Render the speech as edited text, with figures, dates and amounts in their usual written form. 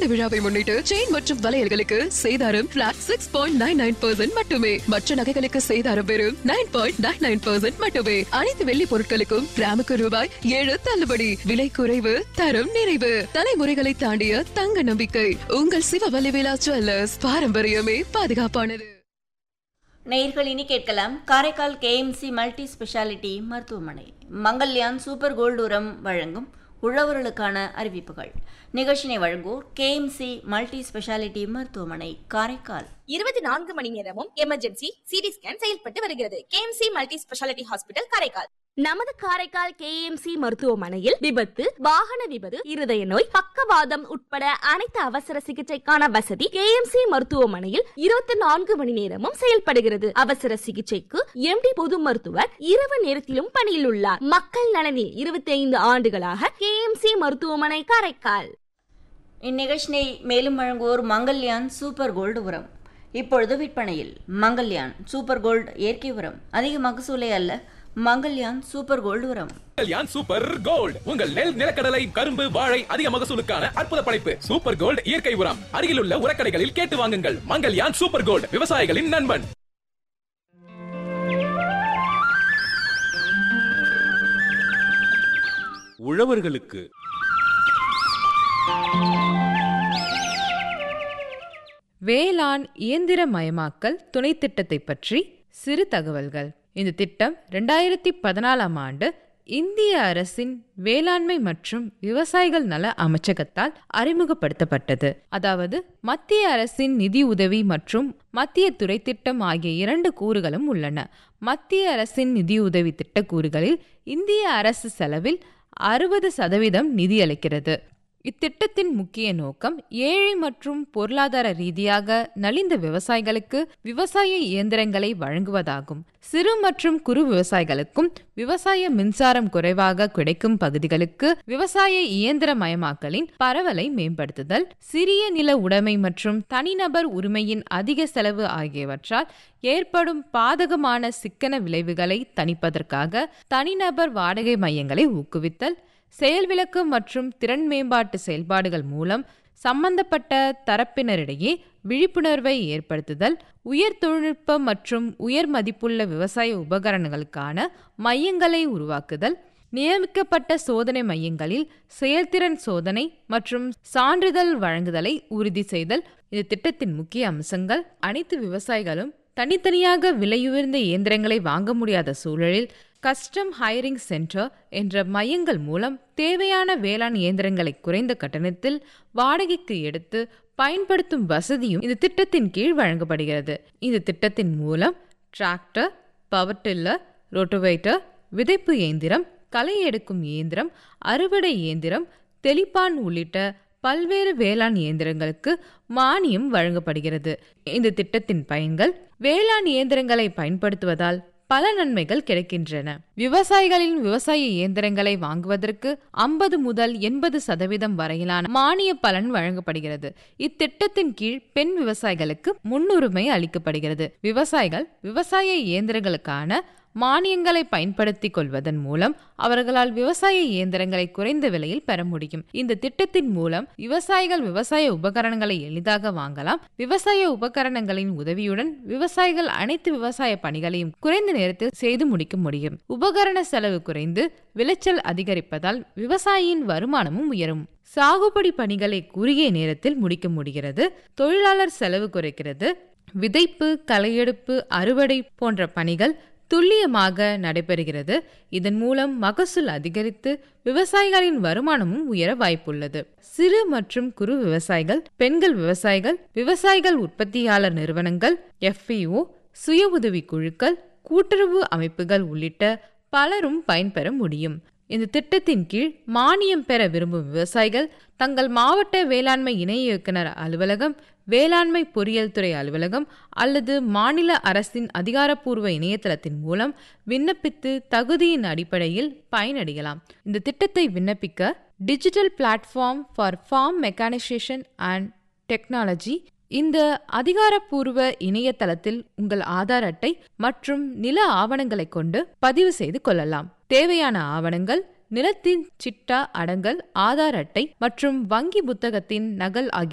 ஆண்டு விழாவை முன்னிட்டு செயின் மற்றும் வளையல்களுக்கு சேதாரம் பிளாட் 6.99% மட்டுமே. மற்ற நகைகளுக்கு சேதாரம் வெறும் 9.99% மட்டுமே. அனைத்து வெள்ளி பொருட்களுக்கும் கிராமுக்கு ரூபாய் 7 தள்ளுபடி. விலை குறைவு, தரம் நிறைவு. தலைமுறைகளை தாண்டிய தங்க நம்பிக்கை. உங்கள் சிவவல்லிவேலா ஜுவல்லர்ஸ். பாரம்பரியமே பாதுகாப்பானது. நேயர்கள் இனி கேட்கலாம். காரைக்கால் கேஎம்சி மல்டி ஸ்பெஷாலிட்டி மருத்துவமனை மங்கல்யான் சூப்பர் கோல்டு உரம் வழங்கும் உழவர்களுக்கான அறிவிப்புகள். நிகழ்ச்சியை வழங்குவோர் கேஎம்சி மல்டி ஸ்பெஷாலிட்டி மருத்துவமனை காரைக்கால். 24 மணி நேரமும் எமர்ஜென்சி சிடி ஸ்கேன் செயல்பட்டு வருகிறது. KMC multi speciality hospital Karaikal. நமது காரைக்கால் கேஎம்சி மருத்துவமனையில் விபத்து, வாகன விபத்து, இருதய நோய், பக்கவாதம் உட்பட அனைத்து அவசர சிகிச்சைக்கான வசதி கேஎம்சி மருத்துவமனையில் 24 மணி நேரமும் செயல்படுகிறது. அவசர சிகிச்சைக்கு எம்டி பொது மருத்துவர் இரவு நேரத்திலும் பணியில் உள்ளார். மக்கள் நலனில் 25 ஆண்டுகளாக கேஎம்சி மருத்துவமனை காரைக்கால். இந்நிகழ்ச்சியை மேலும் வழங்குவோர் மங்கல்யான் சூப்பர் கோல்டு உரம். இப்பொழுது விற்பனையில். மங்கல்யான் சூப்பர் கோல்டு இயற்கை உரம். அதிக மகசூலை அல்ல, மங்கல்யான் சூப்பர் கோல்டு உரம். மங்கல்யான் சூப்பர் கோல்டு உங்கள் நெல், நிலக்கடலை, கரும்பு, வாழை அதிக மகசூலுக்கான அற்புத படைப்பு. சூப்பர் கோல்டு இயற்கை உரம். அருகிலுள்ள உரக்கடைகளில் கேட்டு வாங்குங்கள். மங்கல்யான் சூப்பர் கோல்டு, விவசாயிகளின் நண்பன். உழவர்களுக்கு வேளாண் இயந்திரமயமாக்கல் துணை திட்டத்தை பற்றி சிறு தகவல்கள். இந்த திட்டம் 2014ஆம் ஆண்டு இந்திய அரசின் வேளாண்மை மற்றும் விவசாயிகள் நல அமைச்சகத்தால் அறிமுகப்படுத்தப்பட்டது. அதாவது மத்திய அரசின் நிதி உதவி மற்றும் மத்திய துறை திட்டம் ஆகிய 2 கூறுகளும் உள்ளன. மத்திய அரசின் நிதியுதவி திட்ட கூறுகளில் இந்திய அரசு செலவில் 60% நிதியளிக்கிறது. இத்திட்டத்தின் முக்கிய நோக்கம் ஏழை மற்றும் பொருளாதார ரீதியாக நலிந்த விவசாயிகளுக்கு விவசாய இயந்திரங்களை வழங்குவதாகும். சிறு மற்றும் குறு விவசாயிகளுக்கும் விவசாய மின்சாரம் குறைவாக கிடைக்கும் பகுதிகளுக்கு விவசாய இயந்திரமயமாக்கலின் பரவலை மேம்படுத்துதல், சிறிய நில உடைமை மற்றும் தனிநபர் உரிமையின் அதிக செலவு ஆகியவற்றால் ஏற்படும் பாதகமான சிக்கன விளைவுகளை தணிப்பதற்காக தனிநபர் வாடகை மையங்களை ஊக்குவித்தல், செயல்விளக்கு மற்றும் திறன் மேம்பாட்டு செயல்பாடுகள் மூலம் சம்பந்தப்பட்ட தரப்பினரிடையே விழிப்புணர்வை ஏற்படுத்துதல், உயர் தொழில்நுட்ப மற்றும் உயர் மதிப்புள்ள விவசாய உபகரணங்களுக்கான மையங்களை உருவாக்குதல், நியமிக்கப்பட்ட சோதனை மையங்களில் செயல்திறன் சோதனை மற்றும் சான்றிதழ் வழங்குதலை உறுதி செய்தல். இந்த திட்டத்தின் முக்கிய அம்சங்கள்: அனைத்து விவசாயிகளும் தனித்தனியாக விலையுயர்ந்த இயந்திரங்களை வாங்க முடியாத சூழலில் கஸ்டம் ஹையரிங் சென்டர் என்ற மையங்கள் மூலம் தேவையான வேளாண் இயந்திரங்களை குறைந்த கட்டணத்தில் வாடகைக்கு எடுத்து பயன்படுத்தும் வசதியும் இந்த திட்டத்தின் கீழ் வழங்கப்படுகிறது. இந்த திட்டத்தின் மூலம் டிராக்டர், பவர் டில்லர், ரோட்டோவேட்டர், விதைப்பு இயந்திரம், களை எடுக்கும் இயந்திரம், அறுவடை இயந்திரம், தெளிப்பான் உள்ளிட்ட பல்வேறு வேளாண் இயந்திரங்களுக்கு மானியம் வழங்கப்படுகிறது. இந்த திட்டத்தின் பயன்கள்: வேளாண் இயந்திரங்களை பயன்படுத்துவதால் பல நன்மைகள் கிடைக்கின்றன. விவசாயிகளின் விவசாய இயந்திரங்களை வாங்குவதற்கு 50 முதல் 80% வரையிலான மானிய பலன் வழங்கப்படுகிறது. இத்திட்டத்தின் கீழ் பெண் விவசாயிகளுக்கு முன்னுரிமை அளிக்கப்படுகிறது. விவசாயிகள் விவசாய இயந்திரங்களுக்கான மானியங்களை பயன்படுத்திக் கொள்வதன் மூலம் அவர்களால் விவசாய இயந்திரங்களை குறைந்த விலையில் பெற முடியும். இந்த திட்டத்தின் மூலம் விவசாயிகள் விவசாய உபகரணங்களை எளிதாக வாங்கலாம். விவசாய உபகரணங்களின் உதவியுடன் விவசாயிகள் அனைத்து விவசாய பணிகளையும் குறைந்த நேரத்தில் செய்து முடிக்க முடியும். உபகரண செலவு குறைந்து விளைச்சல் அதிகரிப்பதால் விவசாயியின் வருமானமும் உயரும். சாகுபடி பணிகளை குறுகிய நேரத்தில் முடிக்க முடிகிறது. தொழிலாளர் செலவு குறைக்கிறது. விதைப்பு, களையெடுப்பு, அறுவடை போன்ற பணிகள் துல்லியமாக நடைபெறுகிறது. இதன் மூலம் மகசூல் அதிகரித்து விவசாயிகளின் வருமானமும் உயர வாய்ப்புள்ளது. சிறு மற்றும் குறு விவசாயிகள், பெண்கள் விவசாயிகள், விவசாயிகள் உற்பத்தியாளர் நிறுவனங்கள், FPO, சுய உதவி குழுக்கள், கூட்டுறவு அமைப்புகள் உள்ளிட்ட பலரும் பயன்பெற முடியும். இந்த திட்டத்தின் கீழ் மானியம் பெற விரும்பும் விவசாயிகள் தங்கள் மாவட்ட வேளாண்மை இணை இயக்குனர் அலுவலகம், வேளாண்மை பொறியியல் துறை அலுவலகம் அல்லது மாநில அரசின் அதிகாரப்பூர்வ இணையதளத்தின் மூலம் விண்ணப்பித்து தகுதியின் அடிப்படையில் பயனடையலாம். இந்த திட்டத்தை விண்ணப்பிக்க digital platform for form mechanisation and technology இந்த அதிகாரப்பூர்வ இணையதளத்தில் உங்கள் ஆதார் அட்டை மற்றும் நில ஆவணங்களை கொண்டு பதிவு செய்து கொள்ளலாம். தேவையான ஆவணங்கள்: நிலத்தின் சிட்டா அடங்கல், ஆதார் அட்டை மற்றும் வங்கி புத்தகத்தின் நகல் ஆகிய